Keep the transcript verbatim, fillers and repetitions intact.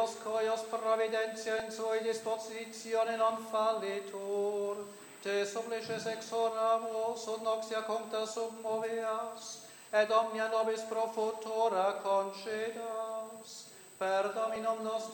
Deus cuius providentia in sui dispositione non fallitur, te supplices exoramus, ut noxia cuncta submoveas, et omnia nobis pro futura concedas, per Dominum nostrum